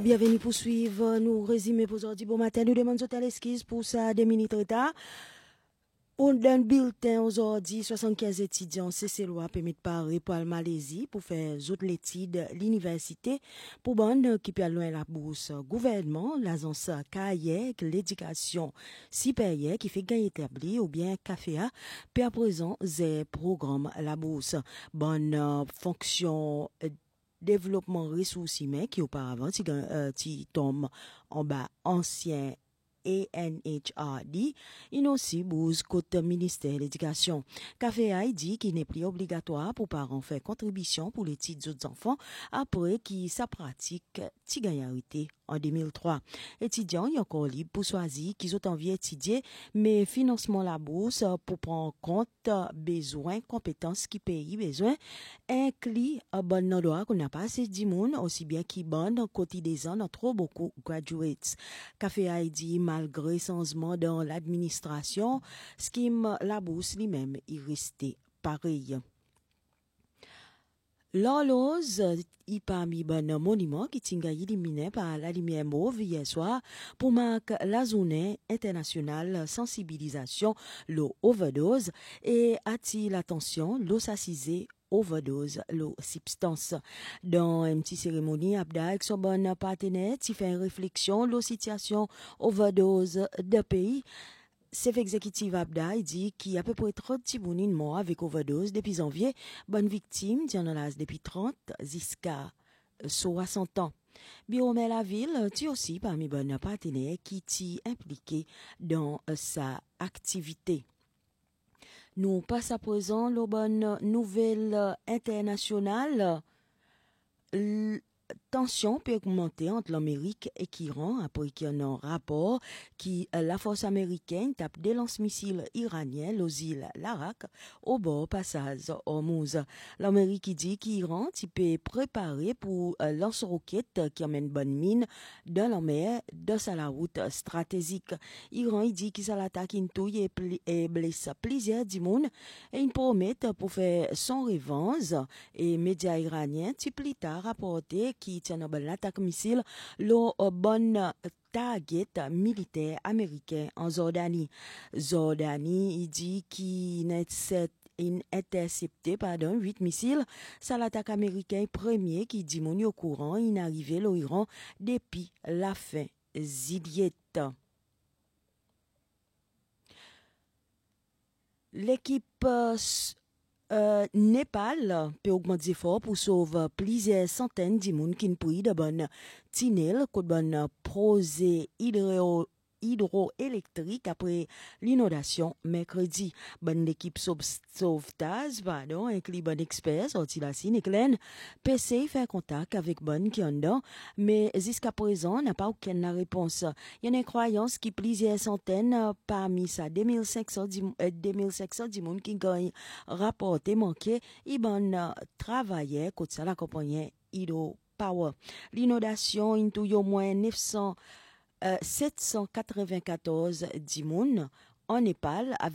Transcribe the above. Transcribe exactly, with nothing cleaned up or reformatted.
Bienvenue pour suivre nous résumer pour aujourd'hui. Bon matin, nous demandons total excuse pour ça, deux minutes retard. On donne bulletin aujourd'hui, soixante-quinze étudiants C C L O A permis de parler pour la Malaisie pour faire autres études l'université pour bande qui peut loin la bourse. Gouvernement, l'agence C A I E, l'éducation supérieure qui fait gagner établi ou bien C A F E A, puis à présent, c'est programme la bourse. Bonne euh, fonction euh, développement ressources humaines qui auparavant ti, euh, ti tombe en bas ancien A N H R D, il aussi bouse côté ministère de l'Éducation. C A F E A dit qu'il n'est plus obligatoire pour parents faire contribution pour les petits autres enfants après qui sa pratique tigagnarité en deux mille trois. Étudiants y encore libre pour choisir qu'ils ont envie d'étudier, mais financement la bourse pour prendre en compte besoins, compétences qui pays besoin, inclut un bon endroit qu'on n'a pas assez de monde, aussi bien qui bon côté des ans, trop beaucoup graduates. C A F E A dit malgré changement dans l'administration, scheme la bourse lui-même est resté pareil. L'horloge est parmi les monuments qui sont illuminés par la lumière mauve hier soir pour marquer la journée internationale sensibilisation l'eau overdose et attire l'attention l'eau s'assisée overdose, l'eau substance. Dans une petite cérémonie, Abda avec son bon partenaire, qui fait une réflexion l'eau situation overdose de pays. Chef exécutif Abda dit qu'il y a à peu près trente petits bounines morts avec overdose depuis janvier. Bonne victime, qui en a depuis trente jusqu'à soixante ans. Biomé la ville, tu aussi parmi bonnes partenaires qui t'y impliqué dans sa activité. Nous passons à présent la bonne nouvelle internationale. L tension peut augmenter entre l'Amérique et l'Iran après qu'il y a un rapport qui la force américaine tape des lance-missiles iraniens aux îles l'Arak au bord passage Hormuz. L'Amérique dit qu'Iran peut préparer pour lance-roquettes qui amène bonne mine dans la mer de sa route stratégique. Iran dit qu'il l'attaque une touille et blesse plusieurs dimoun et il promet pour faire son revanche et médias iraniens qui plus tard rapporté qui tient l'attaque missile le bon target militaire américain en Jordanie. Jordanie il dit qu'il n'est intercepté pardon huit missiles. C'est l'attaque américaine premier qui dit mon au courant il est arrivé l'Iran depuis la fin Zidiette. L'équipe euh, Euh, Népal peut augmenter fort pour sauver plusieurs centaines de monde qui ne peuvent de bonne tinel, de bonne projet hydro hydroélectrique après l'inondation mercredi. Bonne équipe sauvetage, pardon, inclut bon expert, sorti la Siniclen, P C fait contact avec bonne qui en dedans, mais jusqu'à présent, n'a pas aucune réponse. Il y a une croyance qui plusieurs centaines parmi ça, deux mille cinq cents de monde qui gagne rapporté manqué, et bon travaillait, côté ça la compagnie Hydro Power. L'inondation, into au moins neuf cents Euh, sept cent quatre-vingt-quatorze dimoun en Népal.